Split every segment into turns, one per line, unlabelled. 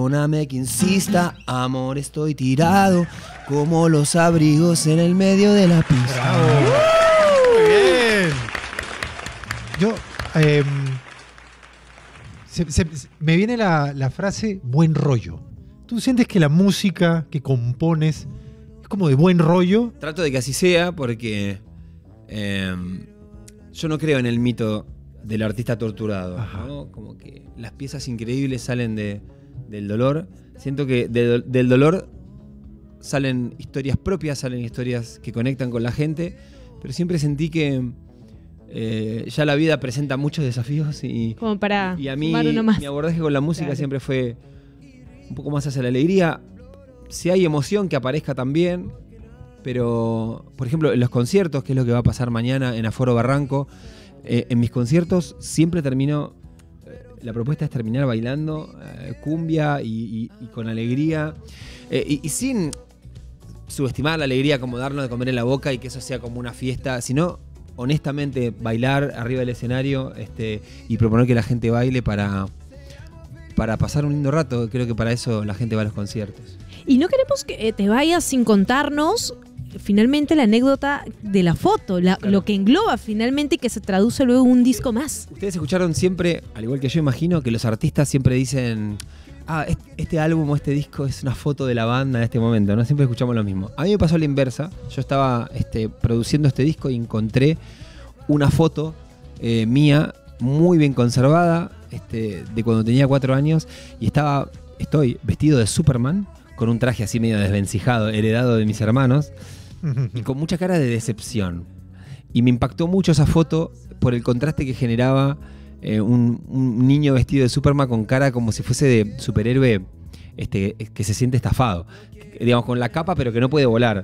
Perdóname que insista, amor, estoy tirado como los abrigos en el medio de la pista.
Muy bien. Yo, me viene la frase buen rollo. ¿Tú sientes que la música que compones es como de buen rollo?
Trato de que así sea porque yo no creo en el mito del artista torturado, ¿no? Como que las piezas increíbles salen del dolor. Siento que del dolor salen historias propias, salen historias que conectan con la gente, pero siempre sentí que ya la vida presenta muchos desafíos y a mí mi abordaje con la música siempre fue un poco más hacia la alegría. Si hay emoción, que aparezca también, pero por ejemplo en los conciertos, que es lo que va a pasar mañana en Aforo Barranco, en mis conciertos siempre termino, la propuesta es terminar bailando cumbia y con alegría y sin subestimar la alegría como darnos de comer en la boca y que eso sea como una fiesta, sino honestamente bailar arriba del escenario y proponer que la gente baile para pasar un lindo rato. Creo que para eso la gente va a los conciertos.
Y no queremos que te vayas sin contarnos finalmente la anécdota de la foto, claro, lo que engloba finalmente y que se traduce luego en un disco más.
Ustedes escucharon siempre, al igual que yo imagino, que los artistas siempre dicen: este álbum o este disco es una foto de la banda en este momento, ¿no? Siempre escuchamos lo mismo. A mí me pasó la inversa. Yo estaba produciendo este disco y encontré una foto mía muy bien conservada de cuando tenía 4 años y estoy vestido de Superman con un traje así medio desvencijado, heredado de mis hermanos y con mucha cara de decepción. Y me impactó mucho esa foto por el contraste que generaba un niño vestido de Superman con cara como si fuese de superhéroe que se siente estafado, digamos, con la capa pero que no puede volar.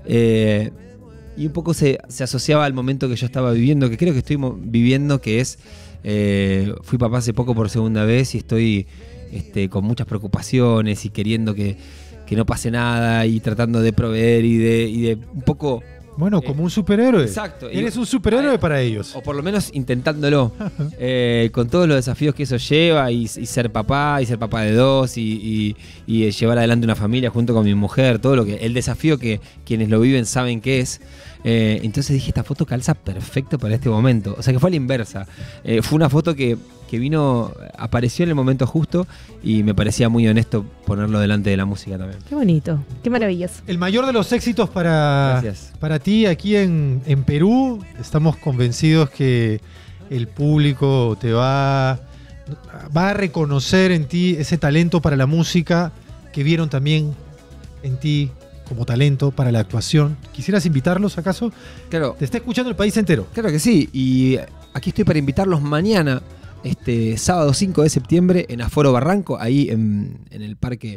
Y un poco se asociaba al momento que yo estaba viviendo, que creo que estoy viviendo, que es fui papá hace poco por segunda vez y estoy con muchas preocupaciones y queriendo que no pase nada y tratando de proveer y de un poco...
Bueno, como un superhéroe.
Exacto.
Eres un superhéroe para ellos.
O por lo menos intentándolo. Con todos los desafíos que eso lleva y ser papá de 2 y llevar adelante una familia junto con mi mujer, todo el desafío que quienes lo viven saben que es. Entonces dije, esta foto calza perfecto para este momento. O sea que fue a la inversa. Fue una foto que apareció en el momento justo y me parecía muy honesto ponerlo delante de la música también.
Qué bonito, qué maravilloso.
El mayor de los éxitos para ti aquí en Perú. Estamos convencidos que el público te va a reconocer en ti ese talento para la música que vieron también en ti como talento para la actuación. ¿Quisieras invitarlos acaso?
Claro.
Te está escuchando el país entero.
Claro que sí, y aquí estoy para invitarlos mañana, sábado 5 de septiembre, en Aforo Barranco, ahí en el parque,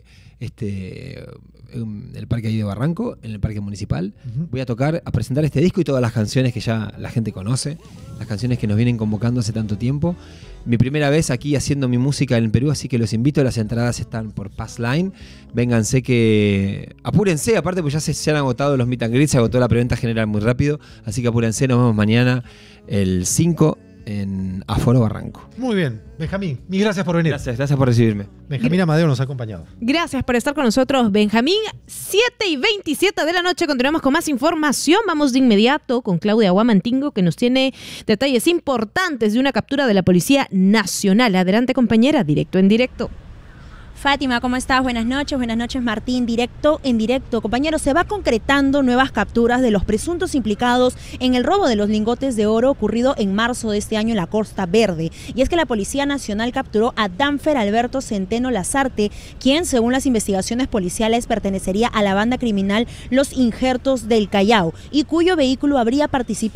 en el parque ahí de Barranco, en el parque municipal. Voy a presentar este disco y todas las canciones que ya la gente conoce, las canciones que nos vienen convocando hace tanto tiempo. Mi primera vez aquí haciendo mi música en Perú, así que los invito. Las entradas están por Passline. Vénganse, apúrense, aparte pues ya se han agotado los meet and greet, se agotó la preventa general muy rápido, así que apúrense. Nos vemos mañana el 5 en Aforo Barranco.
Muy bien, Benjamín, mil gracias por venir.
Gracias por recibirme.
Benjamín Amadeo nos ha acompañado.
Gracias por estar con nosotros, Benjamín. 7:27 de la noche, continuamos con más información. Vamos de inmediato con Claudia Guamantingo, que nos tiene detalles importantes de una captura de la Policía Nacional. Adelante, compañera, directo en directo.
Fátima, ¿cómo estás? Buenas noches Martín, directo en directo. Compañeros, se va concretando nuevas capturas de los presuntos implicados en el robo de los lingotes de oro ocurrido en marzo de este año en la Costa Verde. Y es que la Policía Nacional capturó a Danfer Alberto Centeno Lazarte, quien según las investigaciones policiales pertenecería a la banda criminal Los Injertos del Callao y cuyo vehículo habría participado